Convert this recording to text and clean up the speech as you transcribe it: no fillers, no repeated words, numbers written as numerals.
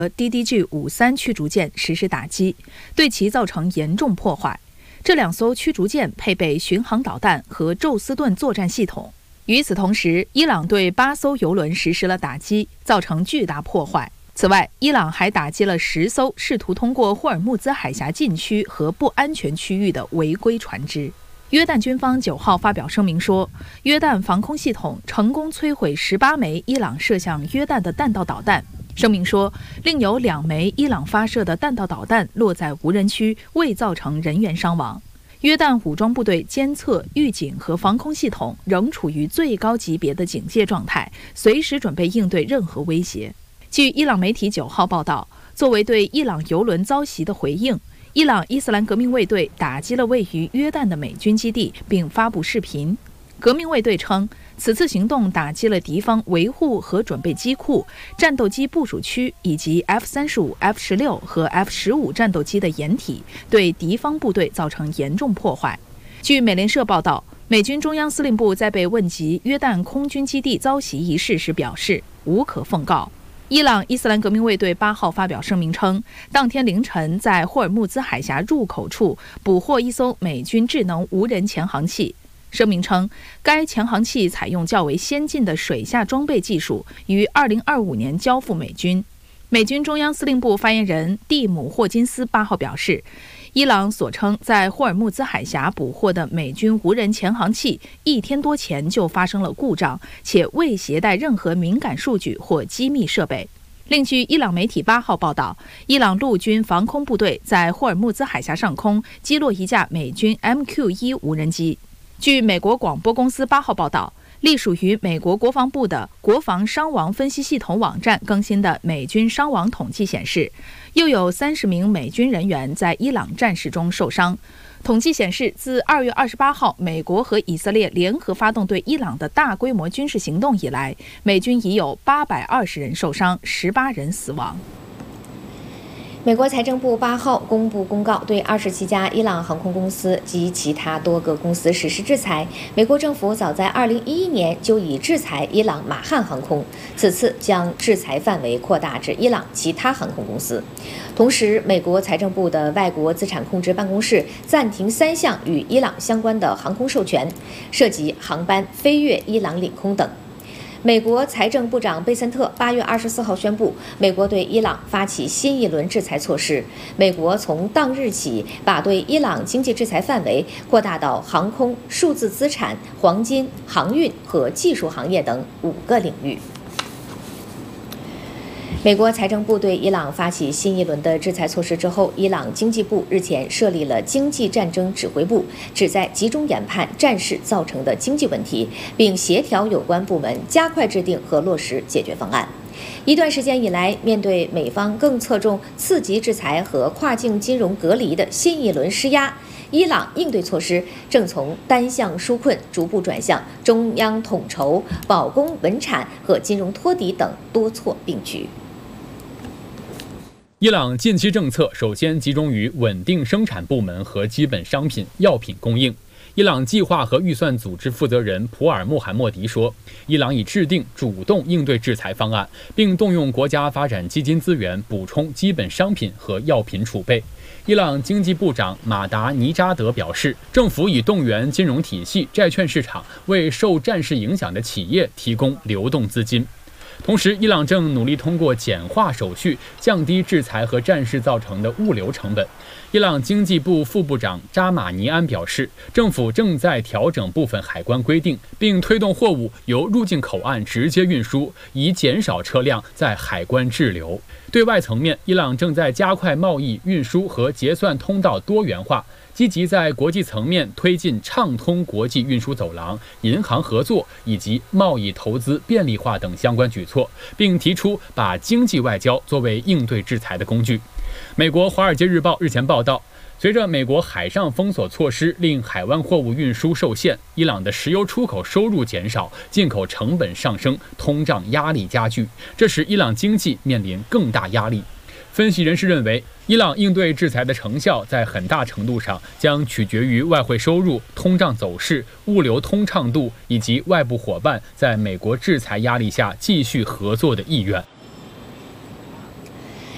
DDG-53驱逐舰实施打击，对其造成严重破坏。这2艘驱逐舰配备巡航导弹和宙斯盾作战系统。与此同时，伊朗对8艘油轮实施了打击，造成巨大破坏。此外，伊朗还打击了10艘试图通过霍尔木兹海峡禁区和不安全区域的违规船只。约旦军方9号发表声明说，约旦防空系统成功摧毁18枚伊朗射向约旦的弹道导弹。声明说，另有2枚伊朗发射的弹道导弹落在无人区，未造成人员伤亡。约旦武装部队监测、预警和防空系统仍处于最高级别的警戒状态，随时准备应对任何威胁。据伊朗媒体9号报道，作为对伊朗油轮遭袭的回应，伊朗伊斯兰革命卫队打击了位于约旦的美军基地，并发布视频。革命卫队称，此次行动打击了敌方维护和准备机库、战斗机部署区以及 F-35、F-16 和 F-15战斗机的掩体，对敌方部队造成严重破坏。据美联社报道，美军中央司令部在被问及约旦空军基地遭袭一事时表示，无可奉告。伊朗伊斯兰革命卫队8号发表声明称，当天凌晨在霍尔木兹海峡入口处捕获一艘美军智能无人潜航器。声明称，该潜航器采用较为先进的水下装备技术，于2025年交付美军。美军中央司令部发言人蒂姆·霍金斯8号表示，伊朗所称在霍尔木兹海峡捕获的美军无人潜航器1天多前就发生了故障，且未携带任何敏感数据或机密设备。另据伊朗媒体8号报道，伊朗陆军防空部队在霍尔木兹海峡上空击落一架美军 MQ-1 无人机。据美国广播公司8号报道，隶属于美国国防部的国防伤亡分析系统网站更新的美军伤亡统计显示，又有30名美军人员在伊朗战事中受伤。统计显示，自2月28号美国和以色列联合发动对伊朗的大规模军事行动以来，美军已有820人受伤，18人死亡。 美国财政部8号公布公告，对27家伊朗航空公司及其他多个公司实施制裁。美国政府早在2011年就已制裁伊朗马汉航空，此次将制裁范围扩大至伊朗其他航空公司。同时，美国财政部的外国资产控制办公室暂停3项与伊朗相关的航空授权，涉及航班飞越伊朗领空等。美国财政部长贝森特8月24号宣布，美国对伊朗发起新一轮制裁措施。美国从当日起把对伊朗经济制裁范围扩大到航空、数字资产、黄金、航运和技术行业等5个领域。美国财政部对伊朗发起新一轮的制裁措施之后，伊朗经济部日前设立了经济战争指挥部，旨在集中研判战事造成的经济问题，并协调有关部门加快制定和落实解决方案。一段时间以来，面对美方更侧重次级制裁和跨境金融隔离的新一轮施压，伊朗应对措施正从单向纾困逐步转向中央统筹、保供稳产和金融托底等多措并举。 伊朗近期政策首先集中于稳定生产部门和基本商品、药品供应。伊朗计划和预算组织负责人普尔穆罕默迪说，伊朗已制定主动应对制裁方案，并动用国家发展基金资源补充基本商品和药品储备。伊朗经济部长马达尼扎德表示，政府已动员金融体系、债券市场，为受战事影响的企业提供流动资金。同时，伊朗正努力通过简化手续，降低制裁和战事造成的物流成本。伊朗经济部副部长扎马尼安表示，政府正在调整部分海关规定，并推动货物由入境口岸直接运输，以减少车辆在海关滞留。对外层面，伊朗正在加快贸易、运输和结算通道多元化，积极在国际层面推进畅通国际运输走廊、银行合作以及贸易投资便利化等相关举措，并提出把经济外交作为应对制裁的工具。美国《华尔街日报》日前报道，随着美国海上封锁措施令海湾货物运输受限，伊朗的石油出口收入减少，进口成本上升，通胀压力加剧，这使伊朗经济面临更大压力。分析人士认为，伊朗应对制裁的成效在很大程度上将取决于外汇收入、通胀走势、物流通畅度以及外部伙伴在美国制裁压力下继续合作的意愿。